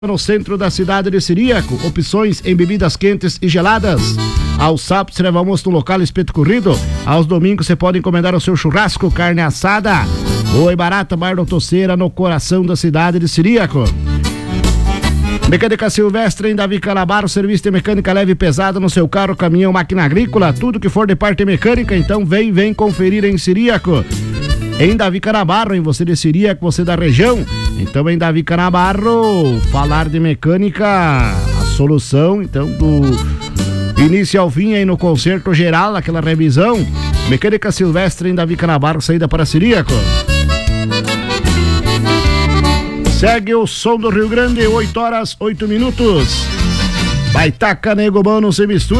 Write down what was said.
no centro da cidade de Ciríaco, opções em bebidas quentes e geladas. Aos sábados serve almoço no local Espeto Corrido. Aos domingos você pode encomendar o seu churrasco, carne assada. Boa e barata, Bar do Toceira, no coração da cidade de Ciríaco. Mecânica Silvestre em Davi Canabaro, serviço de mecânica leve e pesada no seu carro, caminhão, máquina agrícola, tudo que for de parte mecânica, então vem conferir em Ciríaco. Em Davi Canabaro, em você de Ciríaco, você da região. Então em Davi Canabaro, falar de mecânica, a solução, então do início ao fim aí no concerto geral, aquela revisão. Mecânica Silvestre em Davi Canabaro, saída para Ciríaco. Segue o som do Rio Grande, 8 horas, 8 minutos. Baitaca, nego, mano, se mistura.